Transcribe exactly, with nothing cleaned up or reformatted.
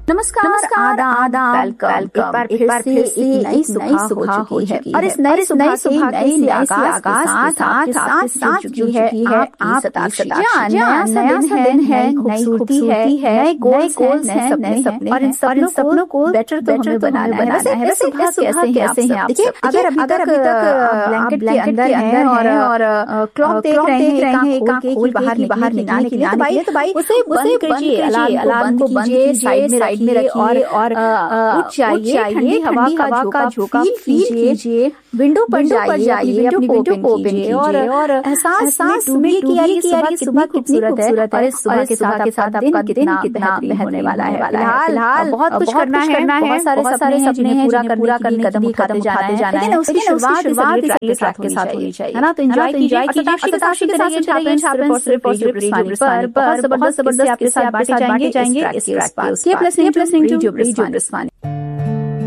नमस्कार, नमस्कार, आदाब, वेलकम, एक बार फिर से एक नई सुबह हो चुकी है और इस नई सुबह के नए आगाज के साथ साथ साथ चुकी है आप आपकी नया नया दिन है, नई खूबसूरती है, नए गोल्स हैं, नए सपने और इन सपनों को बेटर तो हमें बनाना है। वैसे वैसे कैसे कैसे हैं आप? देखिए, अगर अभी तक अभी तक ब्लैंकेट के अंदर हैं और और क्लॉक देख रहे हैं, एक आंख खोल बाहर बाहर निकालने के लिए, तो भाई उसे उसे कीजिए, अलार्म को बंद कीजिए, साइड में रखिए और उठ जाइए, ठंडी हवा हवा का झोंका फील कीजिए, विंडो पर जाइए, अपनी विंडो को ओपन कीजिए और एहसास डूबिए कि यार ये सुबह कितनी खूबसूरत है और इस सुबह के साथ साथ आपका दिन कितना बेहतरीन होने वाला है। फिलहाल बहुत कुछ करना है, बहुत सारे सारे सपने हैं पूरा पूरा करने कदम उठाते जाना है, लेकिन उसकी शुरुआत इस अगले ट्रैक के साथ होनी चाहिए, है ना? तो एंजॉय कीजिए, शताब्दी के साथ सिर्फ और सिर्फ बहुत जबरदस्त जबरदस्त आपके साथ बांटे जाएंगे इस ट्रैक के। Plus plus two radio ब्रिस्वानी।